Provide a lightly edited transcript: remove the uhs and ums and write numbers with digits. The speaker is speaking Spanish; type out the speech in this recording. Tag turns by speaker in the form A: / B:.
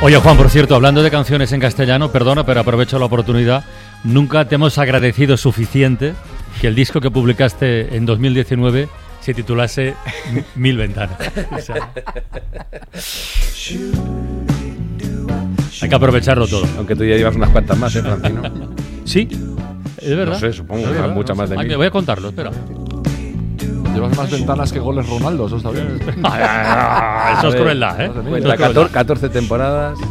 A: Oye, Juan, por cierto, hablando de canciones en castellano, perdona, pero aprovecho la oportunidad. Nunca te hemos agradecido suficiente que el disco que publicaste en 2019 se titulase Mil Ventanas. O sea, hay que aprovecharlo todo.
B: Aunque tú ya llevas unas cuantas más, Francino.
A: Sí, es verdad.
B: No sé, supongo
A: Es
B: que
A: verdad.
B: muchas más de
A: Ay,
B: mí.
A: me voy a contarlo, espera.
C: Llevas más ventanas que goles Ronaldo, eso está bien.
A: Eso es crueldad, ¿eh?
B: Cuenta 14 temporadas.